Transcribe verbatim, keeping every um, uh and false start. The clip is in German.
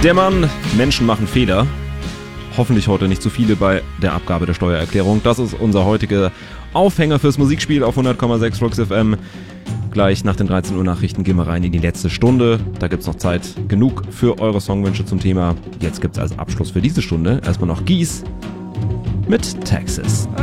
Der Mann, Menschen machen Fehler. Hoffentlich heute nicht zu viele bei der Abgabe der Steuererklärung. Das ist unser heutiger Aufhänger fürs Musikspiel auf hundert Komma sechs Flux F M. Gleich nach den dreizehn Uhr Nachrichten gehen wir rein in die letzte Stunde. Da gibt es noch Zeit genug für eure Songwünsche zum Thema. Jetzt gibt es als Abschluss für diese Stunde erstmal noch Gies mit Texas.